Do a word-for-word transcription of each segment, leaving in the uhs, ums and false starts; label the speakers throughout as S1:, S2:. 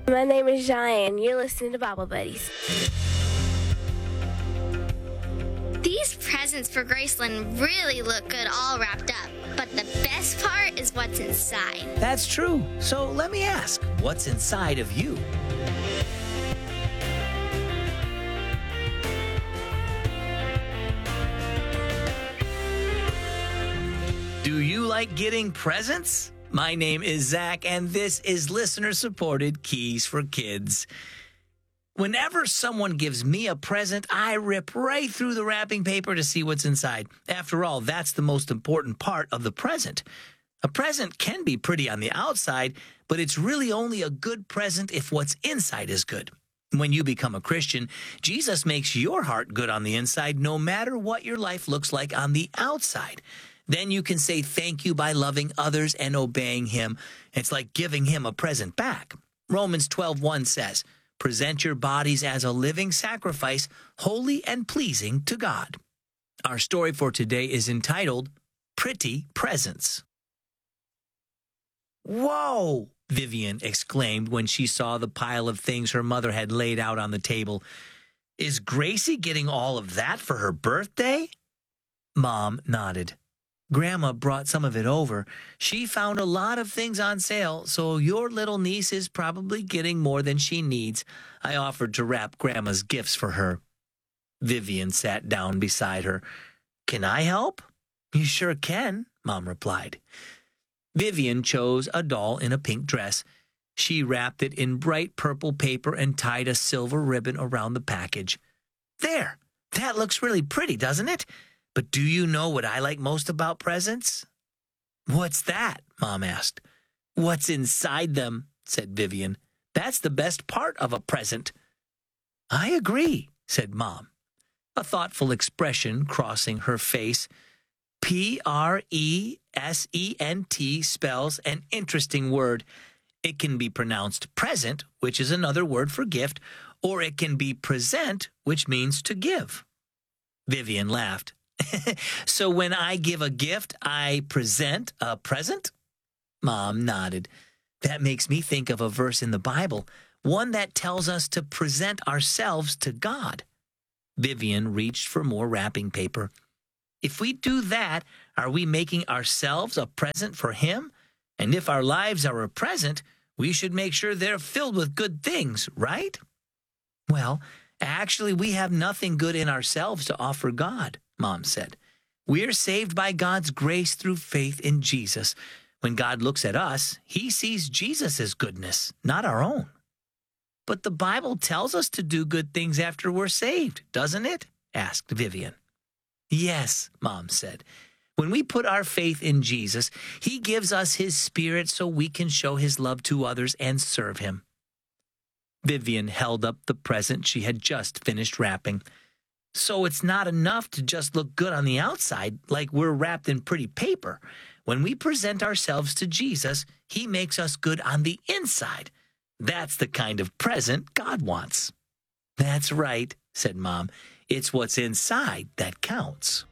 S1: My name is Cheyenne. You're listening to Bible Buddies.
S2: These presents for Graceland really look good all wrapped up, but the best part is what's inside.
S3: That's true. So let me ask, what's inside of you? Do you like getting presents? My name is Zach, and this is listener-supported Keys for Kids. Whenever someone gives me a present, I rip right through the wrapping paper to see what's inside. After all, that's the most important part of the present. A present can be pretty on the outside, but it's really only a good present if what's inside is good. When you become a Christian, Jesus makes your heart good on the inside, no matter what your life looks like on the outside. Then you can say thank you by loving others and obeying him. It's like giving him a present back. Romans twelve one says, present your bodies as a living sacrifice, holy and pleasing to God. Our story for today is entitled, Pretty Presents. Whoa! Vivian exclaimed when she saw the pile of things her mother had laid out on the table. Is Gracie getting all of that for her birthday? Mom nodded. Grandma brought some of it over. She found a lot of things on sale, so your little niece is probably getting more than she needs. I offered to wrap Grandma's gifts for her. Vivian sat down beside her. Can I help? You sure can, Mom replied. Vivian chose a doll in a pink dress. She wrapped it in bright purple paper and tied a silver ribbon around the package. There, that looks really pretty, doesn't it? But do you know what I like most about presents? What's that? Mom asked. What's inside them, said Vivian. That's the best part of a present. I agree, said Mom, a thoughtful expression crossing her face. P R E S E N T spells an interesting word. It can be pronounced present, which is another word for gift, or it can be present, which means to give. Vivian laughed. So when I give a gift, I present a present? Mom nodded. That makes me think of a verse in the Bible, one that tells us to present ourselves to God. Vivian reached for more wrapping paper. If we do that, are we making ourselves a present for him? And if our lives are a present, we should make sure they're filled with good things, right? Well, actually, we have nothing good in ourselves to offer God, Mom said. We're saved by God's grace through faith in Jesus. When God looks at us, he sees Jesus' goodness, not our own. But the Bible tells us to do good things after we're saved, doesn't it? Asked Vivian. Yes, Mom said. When we put our faith in Jesus, he gives us his Spirit so we can show his love to others and serve him. Vivian held up the present she had just finished wrapping. So it's not enough to just look good on the outside, like we're wrapped in pretty paper. When we present ourselves to Jesus, he makes us good on the inside. That's the kind of present God wants. That's right, said Mom. It's what's inside that counts.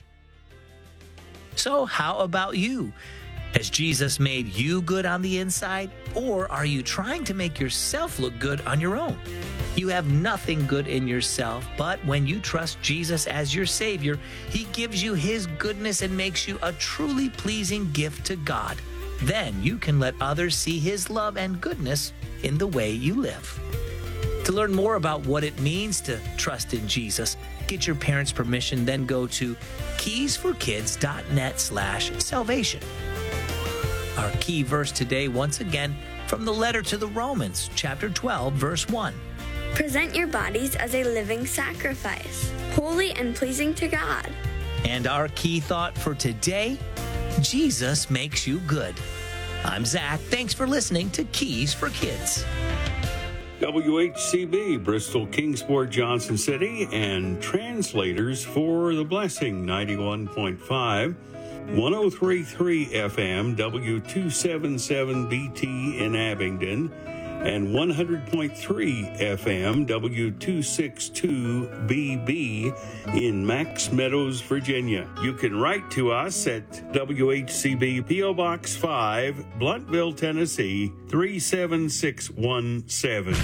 S3: So how about you? Has Jesus made you good on the inside, or are you trying to make yourself look good on your own? You have nothing good in yourself, but when you trust Jesus as your Savior, he gives you his goodness and makes you a truly pleasing gift to God. Then you can let others see his love and goodness in the way you live. To learn more about what it means to trust in Jesus, get your parents' permission, then go to keysforkids.net slash salvation. Our key verse today, once again, from the letter to the Romans, chapter twelve, verse one.
S4: Present your bodies as a living sacrifice, holy and pleasing to God.
S3: And our key thought for today, Jesus makes you good. I'm Zach. Thanks for listening to Keys for Kids.
S5: W H C B, Bristol, Kingsport, Johnson City, and translators for The Blessing, ninety-one point five, one oh three point three F M, W two seventy-seven B T in Abingdon, and one hundred point three F M W two sixty-two B B in Max Meadows, Virginia. You can write to us at W H C B P O Box five, Bluntville, Tennessee three seven six one seven.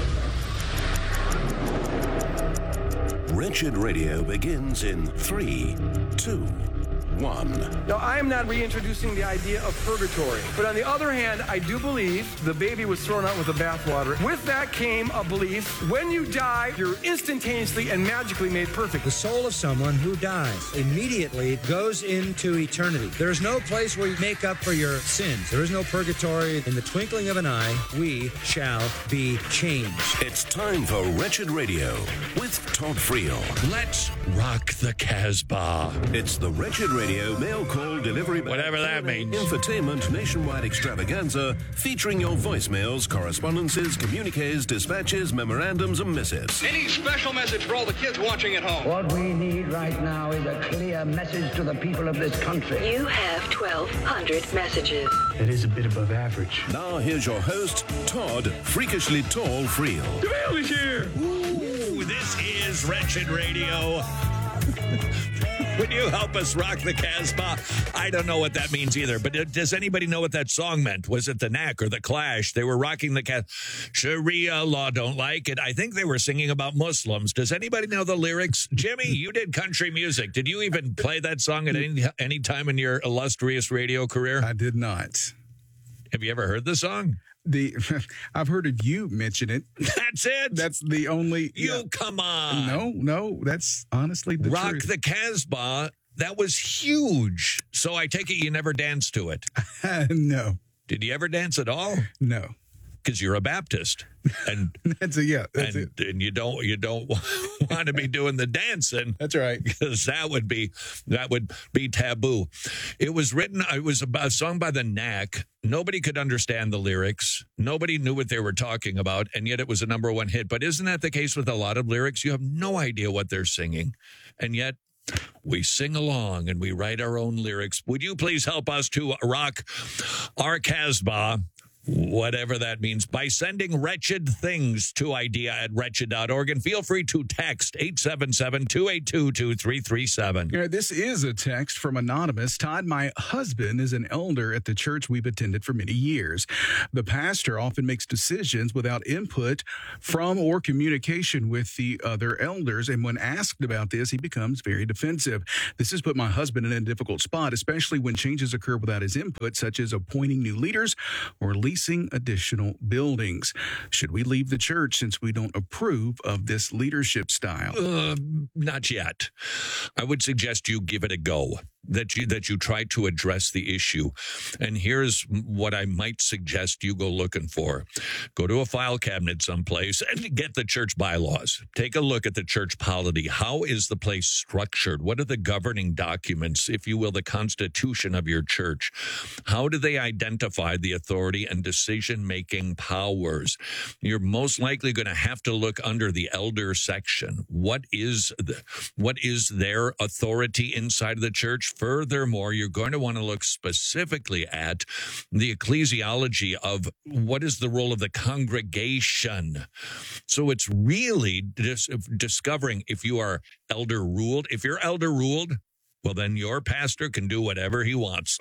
S6: Wretched Radio begins in three, two, one.
S7: Now, I am not reintroducing the idea of purgatory, but on the other hand, I do believe the baby was thrown out with the bathwater. With that came a belief: when you die, you're instantaneously and magically made perfect.
S8: The soul of someone who dies immediately goes into eternity. There is no place where you make up for your sins. There is no purgatory. In the twinkling of an eye, we shall be changed.
S6: It's time for Wretched Radio with Todd Friel.
S9: Let's rock the Casbah.
S6: It's the Wretched Radio mail call delivery,
S9: whatever that means,
S6: infotainment nationwide extravaganza featuring your voicemails, correspondences, communiques, dispatches, memorandums, and missives.
S10: Any special message for all the kids watching at home?
S11: What we need right now is a clear message to the people of this country.
S12: You have twelve hundred messages.
S11: It is a bit above average.
S6: Now here's your host, Todd Freakishly Tall Friel.
S10: The mail is here.
S9: Ooh, this is Wretched Radio. Would you help us rock the Casbah? I don't know what that means either, but does anybody know what that song meant? Was it the Knack or the Clash? They were rocking the Casbah. Sharia law, don't like it. I think they were singing about Muslims. Does anybody know the lyrics? Jimmy, you did country music. Did you even play that song at any, any time in your illustrious radio career?
S13: I did not.
S9: Have you ever heard the song?
S13: The I've heard of you mention it.
S9: That's it.
S13: That's the only.
S9: You
S13: yeah.
S9: come on.
S13: No, no. That's honestly the
S9: Rock
S13: truth.
S9: the Casbah. That was huge. So I take it you never danced to it.
S13: No.
S9: Did you ever dance at all?
S13: No.
S9: Because you're a Baptist, and
S13: that's a yeah. That's
S9: and,
S13: it.
S9: and you don't you don't want to be doing the dancing.
S13: That's right.
S9: Because that would be that would be taboo. It was written. It was a song by the Knack. Nobody could understand the lyrics. Nobody knew what they were talking about, and yet it was a number one hit. But isn't that the case with a lot of lyrics? You have no idea what they're singing, and yet we sing along and we write our own lyrics. Would you please help us to rock our Casbah, whatever that means, by sending wretched things to idea at wretched dot org, and feel free to text eight seven seven, two eight two, two three three seven.
S13: Yeah, this is a text from Anonymous. Todd, my husband is an elder at the church we've attended for many years. The pastor often makes decisions without input from or communication with the other elders, and when asked about this, he becomes very defensive. This has put my husband in a difficult spot, especially when changes occur without his input, such as appointing new leaders or leasing additional buildings. Should we leave the church since we don't approve of this leadership style?
S9: Uh, not yet. I would suggest you give it a go. That you that you try to address the issue. And here's what I might suggest you go looking for. Go to a file cabinet someplace and get the church bylaws. Take a look at the church polity. How is the place structured? What are the governing documents, if you will, the constitution of your church? How do they identify the authority and decision-making powers? You're most likely going to have to look under the elder section. What is the, what is their authority inside of the church? Furthermore, you're going to want to look specifically at the ecclesiology of what is the role of the congregation. So it's really dis- discovering if you are elder ruled. If you're elder ruled, well, then your pastor can do whatever he wants.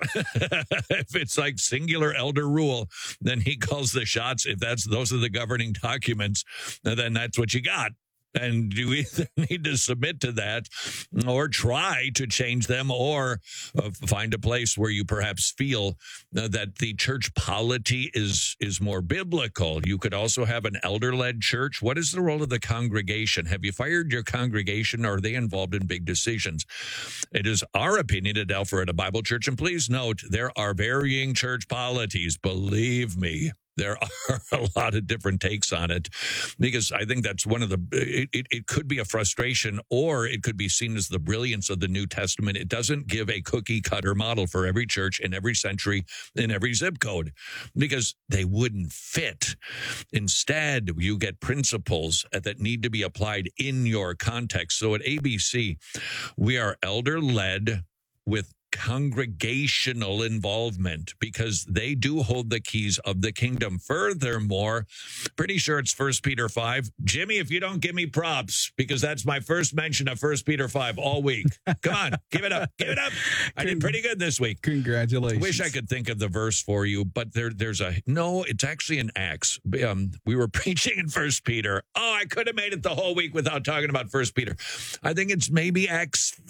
S9: If it's like singular elder rule, then he calls the shots. If that's those are the governing documents, then that's what you got. And you either need to submit to that or try to change them, or uh, find a place where you perhaps feel uh, that the church polity is is more biblical. You could also have an elder-led church. What is the role of the congregation? Have you fired your congregation, or are they involved in big decisions? It is our opinion at Alpharetta Bible Church, and please note, there are varying church polities. Believe me. There are a lot of different takes on it, because I think that's one of the, it, it, it could be a frustration, or it could be seen as the brilliance of the New Testament. It doesn't give a cookie cutter model for every church in every century, in every zip code, because they wouldn't fit. Instead, you get principles that need to be applied in your context. So at A B C, we are elder led with congregational involvement because they do hold the keys of the kingdom. Furthermore, pretty sure it's First Peter five. Jimmy, if you don't give me props, because that's my first mention of First Peter five all week. Come on, give it up, give it up. I did pretty good this week.
S13: Congratulations.
S9: Wish I could think of the verse for you, but there, there's a, no, it's actually in Acts. Um, we were preaching in First Peter. Oh, I could have made it the whole week without talking about First Peter. I think it's maybe Acts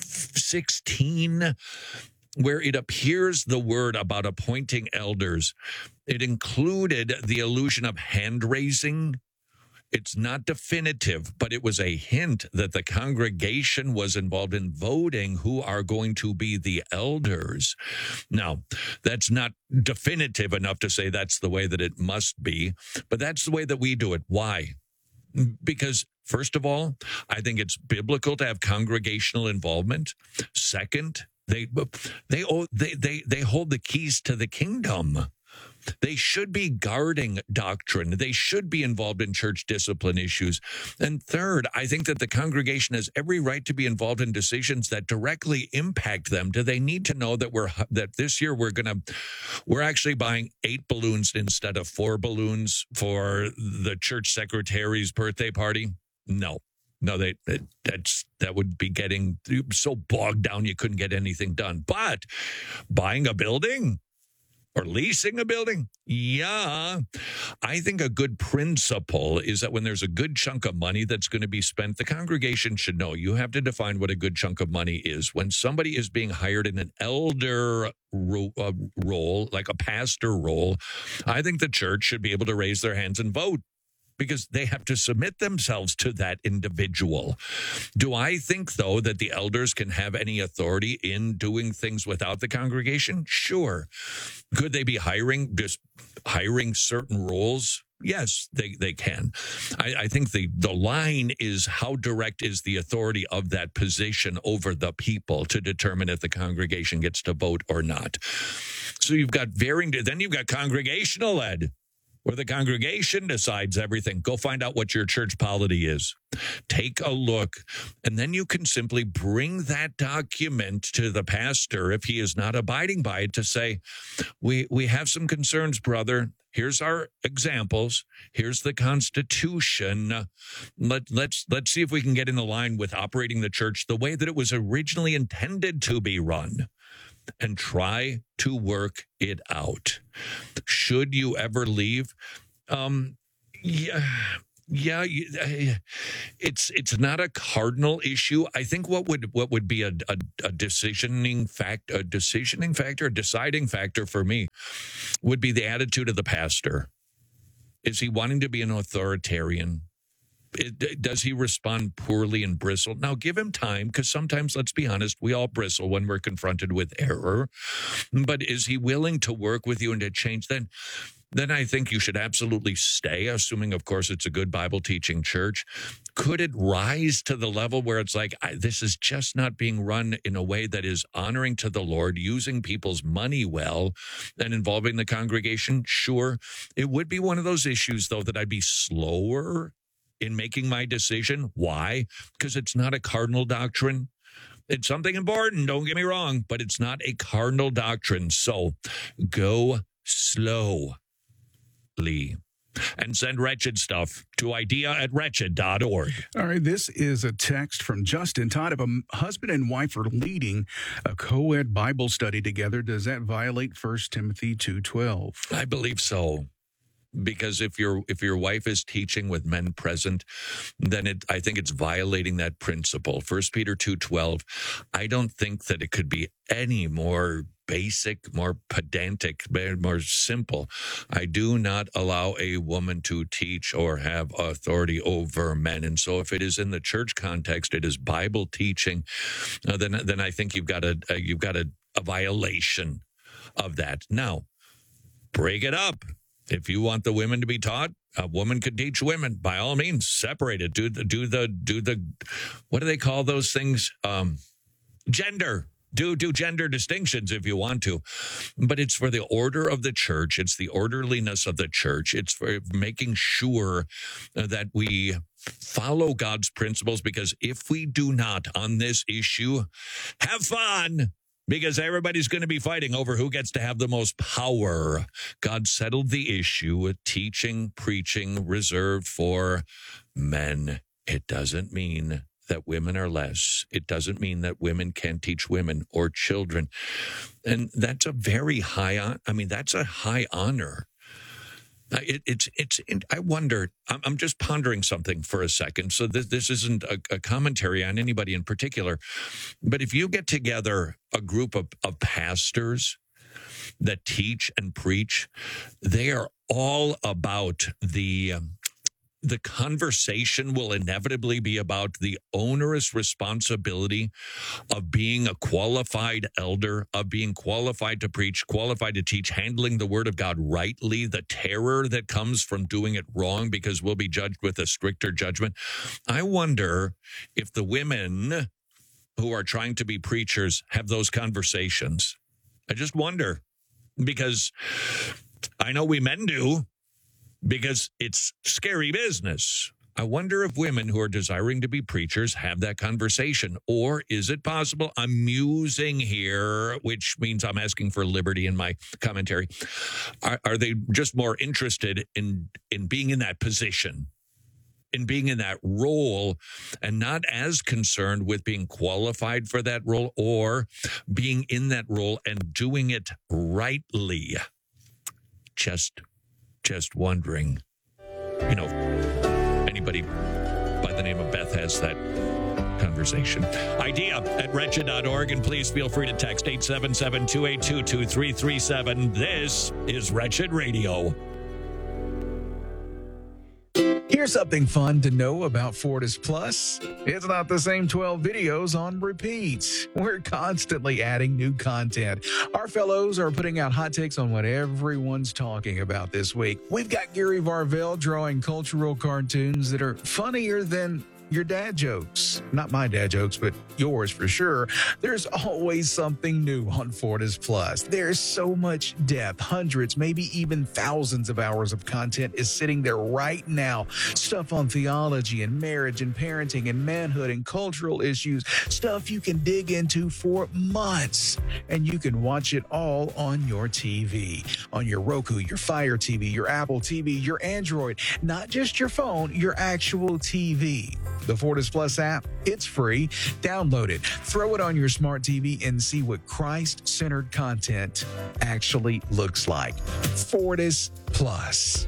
S9: sixteen, where it appears the word about appointing elders. It included the allusion of hand raising. It's not definitive, but it was a hint that the congregation was involved in voting who are going to be the elders. Now, that's not definitive enough to say that's the way that it must be, but that's the way that we do it. Why? Because, first of all, I think it's biblical to have congregational involvement. Second, they they they they they hold the keys to the kingdom. They should be guarding doctrine. They should be involved in church discipline issues. And third, I think that the congregation has every right to be involved in decisions that directly impact them. Do they need to know that we're that this year we're going to we're actually buying eight balloons instead of four balloons for the church secretary's birthday party? No. No, they, that that's that would be getting so bogged down you couldn't get anything done. But buying a building or leasing a building, yeah. I think a good principle is that when there's a good chunk of money that's going to be spent, the congregation should know. You have to define what a good chunk of money is. When somebody is being hired in an elder ro- uh, role, like a pastor role, I think the church should be able to raise their hands and vote, because they have to submit themselves to that individual. Do I think, though, that the elders can have any authority in doing things without the congregation? Sure. Could they be hiring just hiring certain roles? Yes, they, they can. I, I think the, the line is how direct is the authority of that position over the people to determine if the congregation gets to vote or not. So you've got varying, then you've got congregational led, where the congregation decides everything. Go find out what your church polity is. Take a look, and then you can simply bring that document to the pastor if he is not abiding by it to say, we we have some concerns, brother. Here's our examples. Here's the Constitution. Let, let's let's see if we can get in the line with operating the church the way that it was originally intended to be run, and try to work it out. Should you ever leave? Um, yeah, yeah. It's it's not a cardinal issue. I think what would what would be a a, a decisioning fact, a decisioning factor, a deciding factor for me would be the attitude of the pastor. Is he wanting to be an authoritarian? It, does he respond poorly and bristle? Now, give him time, because sometimes, let's be honest, we all bristle when we're confronted with error. But is he willing to work with you and to change? Then, then I think you should absolutely stay, assuming, of course, it's a good Bible teaching church. Could it rise to the level where it's like, I, this is just not being run in a way that is honoring to the Lord, using people's money well, and involving the congregation? Sure. It would be one of those issues, though, that I'd be slower in making my decision. Why? Because it's not a cardinal doctrine. It's something important, don't get me wrong, but it's not a cardinal doctrine. So go slowly and send wretched stuff to idea at wretched dot org.
S13: All right, this is a text from Justin. Todd, if a husband and wife are leading a co-ed Bible study together, does that violate First Timothy two twelve?
S9: I believe so. Because if your if your wife is teaching with men present, then it I think it's violating that principle. First Peter two twelve. I don't think that it could be any more basic, more pedantic, more simple. I do not allow a woman to teach or have authority over men. And so if it is in the church context, it is Bible teaching, uh, then then I think you've got a, a you've got a, a violation of that. Now, break it up. If you want the women to be taught, a woman could teach women. By all means, separate it. Do the do the do the what do they call those things? Um, gender. Do do gender distinctions if you want to, but it's for the order of the church. It's the orderliness of the church. It's for making sure that we follow God's principles. Because if we do not on this issue, have fun. because everybody's going to be fighting over who gets to have the most power. God settled the issue with teaching, preaching reserved for men. It doesn't mean that women are less. It doesn't mean that women can't teach women or children. And that's a very high, I mean, that's a high honor. It, it's, it's, it, I wonder, I'm, I'm just pondering something for a second. So this, this isn't a, a commentary on anybody in particular, but if you get together a group of, of pastors that teach and preach, they are all about the, um, the conversation will inevitably be about the onerous responsibility of being a qualified elder, of being qualified to preach, qualified to teach, handling the word of God rightly, the terror that comes from doing it wrong because we'll be judged with a stricter judgment. I wonder if the women who are trying to be preachers have those conversations. I just wonder, because I know we men do, because it's scary business. I wonder if women who are desiring to be preachers have that conversation. Or is it possible, I'm musing here, which means I'm asking for liberty in my commentary. Are, are they just more interested in, in being in that position, in being in that role, and not as concerned with being qualified for that role or being in that role and doing it rightly? Just Just wondering, you know, anybody by the name of Beth has that conversation. Idea at wretched dot org, and please feel free to text eight seven seven, two eight two, two three three seven. This is Wretched Radio.
S13: Here's something fun to know about Fortis Plus. It's not the same twelve videos on repeat. We're constantly adding new content. Our fellows are putting out hot takes on what everyone's talking about this week. We've got Gary Varvel drawing cultural cartoons that are funnier than your dad jokes. Not my dad jokes, but yours for sure. There's always something new on Fortis Plus. There's so much depth. Hundreds, maybe even thousands of hours of content is sitting there right now. Stuff on theology and marriage and parenting and manhood and cultural issues. Stuff you can dig into for months. And you can watch it all on your T V. On your Roku, your Fire T V, your Apple T V, your Android. Not just your phone, your actual T V. The Fortis Plus app, it's free. Download it, throw it on your smart T V, and see what Christ-centered content actually looks like. Fortis Plus.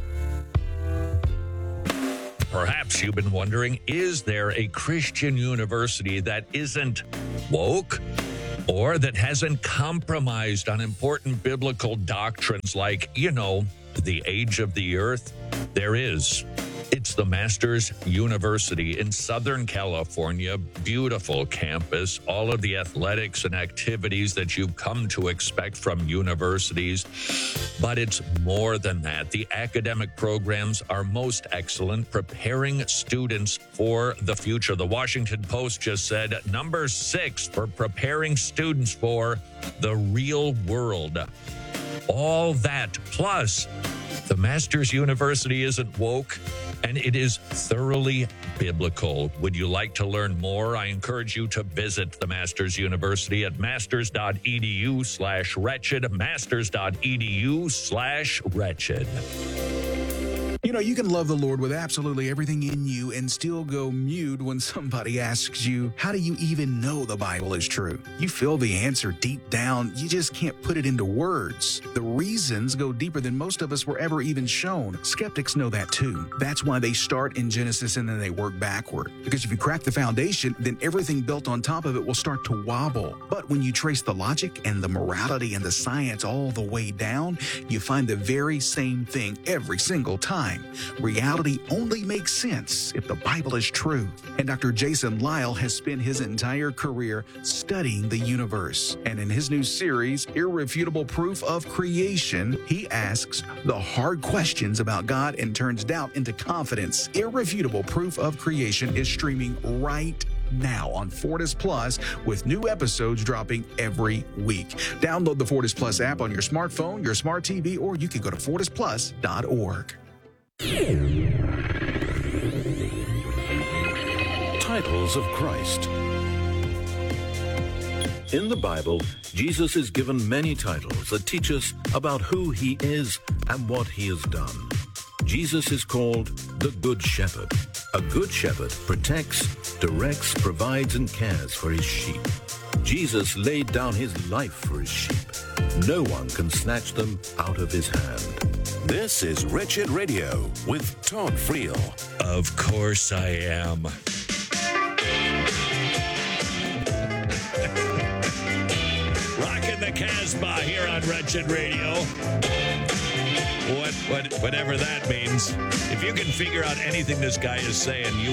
S9: Perhaps you've been wondering, is there a Christian university that isn't woke or that hasn't compromised on important biblical doctrines like, you know, the age of the earth? There is. It's the Masters University in Southern California. Beautiful campus, all of the athletics and activities that you've come to expect from universities. But it's more than that. The academic programs are most excellent, preparing students for the future. The Washington Post just said number six for preparing students for the real world. All that plus the Masters University isn't woke, and it is thoroughly biblical. Would you like to learn more? I encourage you to visit the Masters University at masters.edu slash wretched, masters.edu slash wretched.
S13: You know, you can love the Lord with absolutely everything in you and still go mute when somebody asks you, how do you even know the Bible is true? You feel the answer deep down. You just can't put it into words. The reasons go deeper than most of us were ever even shown. Skeptics know that too. That's why they start in Genesis and then they work backward. Because if you crack the foundation, then everything built on top of it will start to wobble. But when you trace the logic and the morality and the science all the way down, you find the very same thing every single time. Reality only makes sense if the Bible is true. And Doctor Jason Lisle has spent his entire career studying the universe. And in his new series, Irrefutable Proof of Creation, he asks the hard questions about God and turns doubt into confidence. Irrefutable Proof of Creation is streaming right now on Fortis Plus, with new episodes dropping every week. Download the Fortis Plus app on your smartphone, your smart T V, or you can go to fortis plus dot org.
S6: Titles of Christ.
S14: In the Bible, Jesus is given many titles that teach us about who he is and what he has done. Jesus is called the Good Shepherd. A good shepherd protects, directs, provides, and cares for his sheep. Jesus laid down his life for his sheep. No one can snatch them out of his hand.
S6: This is Wretched Radio with Todd Friel.
S9: Of course I am. Rocking the Casbah here on Wretched Radio. What, what, whatever that means. If you can figure out anything this guy is saying, you